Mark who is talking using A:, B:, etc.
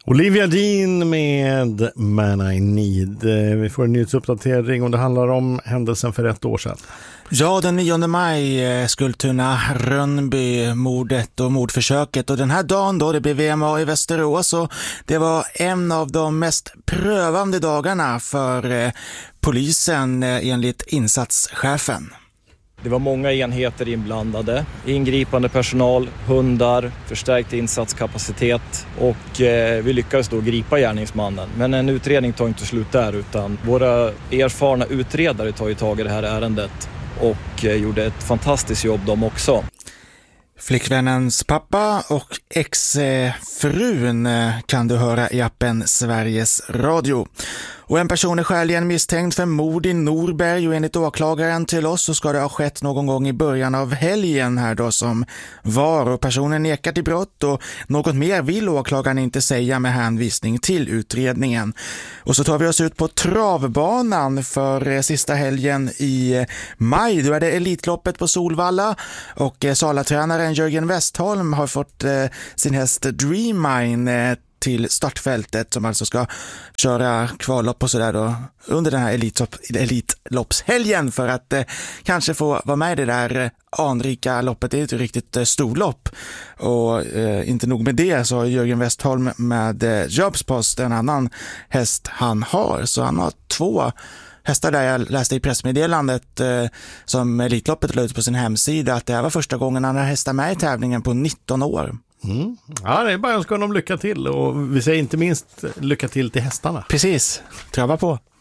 A: Olivia Dean med Man I Need. Vi får en nyhetsuppdatering och det handlar om händelsen för 1 år sedan.
B: Ja, den 9 maj, Skultuna, Rönnby, mordet och mordförsöket. Och den här dagen då, det blev VMA i Västerås och det var en av de mest prövande dagarna för polisen enligt insatschefen.
C: Det var många enheter inblandade, ingripande personal, hundar, förstärkt insatskapacitet och vi lyckades då gripa gärningsmannen. Men en utredning tar inte slut där utan våra erfarna utredare tar ju tag i det här ärendet och gjorde ett fantastiskt jobb de också.
B: Flickvännens pappa och ex-frun kan du höra i appen Sveriges Radio. Och en person är skäligen misstänkt för mord i Norberg och enligt åklagaren till oss så ska det ha skett någon gång i början av helgen här då som var, och personen nekar till brott och något mer vill åklagaren inte säga med hänvisning till utredningen. Och så tar vi oss ut på travbanan för sista helgen i maj. Då är det Elitloppet på Solvalla och Salatränaren Jörgen Westholm har fått sin häst Dreammine till startfältet som alltså ska köra kvallopp och sådär då under den här elitloppshelgen för att kanske få vara med i det där anrika loppet. Det är ett riktigt storlopp och inte nog med det så har Jörgen Westholm med Jobspost en annan häst han har, så han har 2 hästar där. Jag läste i pressmeddelandet som Elitloppet la ut på sin hemsida att det här var första gången han har hästar med i tävlingen på 19 år.
A: Mm. Ja, det är bara att önska honom lycka till och vi säger inte minst lycka till hästarna.
B: Precis, trava på.